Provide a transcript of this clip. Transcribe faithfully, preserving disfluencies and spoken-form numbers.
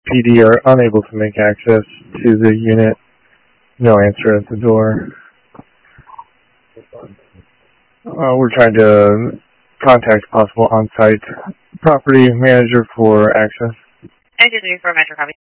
P D are unable to make access to the unit. No answer at the door. Uh, we're trying to contact possible on-site property manager for access. I did for Metro copy.